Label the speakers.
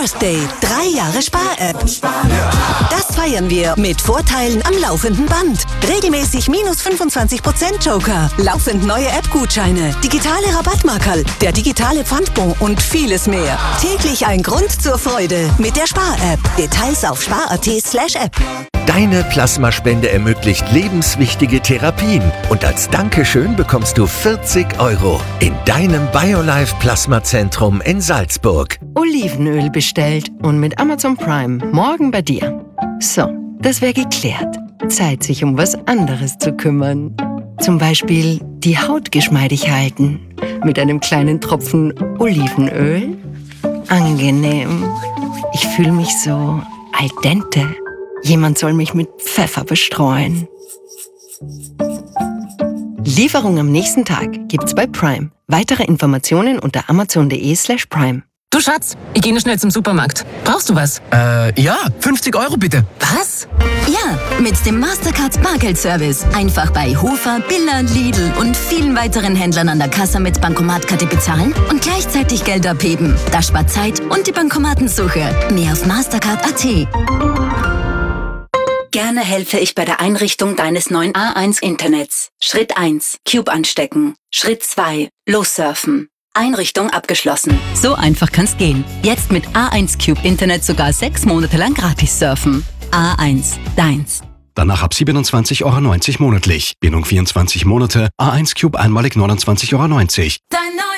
Speaker 1: Birthday, 3 Jahre Spar-App. Das feiern wir mit Vorteilen am laufenden Band. Regelmäßig minus 25% Joker, laufend neue App-Gutscheine, digitale Rabattmarkerl, der digitale Pfandbon und vieles mehr. Täglich ein Grund zur Freude mit der Spar-App. Details auf spar.at/app.
Speaker 2: Deine Plasmaspende ermöglicht lebenswichtige Therapien und als Dankeschön bekommst du 40 € in deinem BioLife Plasmazentrum in Salzburg.
Speaker 3: Olivenöl bestellt und mit Amazon Prime morgen bei dir. So, das wäre geklärt. Zeit, sich um was anderes zu kümmern. Zum Beispiel die Haut geschmeidig halten mit einem kleinen Tropfen Olivenöl. Angenehm. Ich fühle mich so al dente. Jemand soll mich mit Pfeffer bestreuen. Lieferung am nächsten Tag gibt's bei Prime. Weitere Informationen unter amazon.de/prime.
Speaker 4: Du Schatz, ich gehe noch schnell zum Supermarkt. Brauchst du was?
Speaker 5: Ja, 50 € bitte.
Speaker 4: Was?
Speaker 6: Ja, mit dem Mastercard Bargeldservice. Einfach bei Hofer, Billa, Lidl und vielen weiteren Händlern an der Kasse mit Bankomatkarte bezahlen und gleichzeitig Geld abheben. Das spart Zeit und die Bankomatensuche. Mehr auf Mastercard.at. Gerne helfe ich bei der Einrichtung deines neuen A1-Internets. Schritt 1. Cube anstecken. Schritt 2. Lossurfen. Einrichtung abgeschlossen. So einfach kann's gehen. Jetzt mit A1 Cube Internet sogar 6 Monate lang gratis surfen. A1, deins.
Speaker 7: Danach ab 27,90 € monatlich. Bindung 24 Monate. A1 Cube einmalig 29,90 €.
Speaker 6: Dein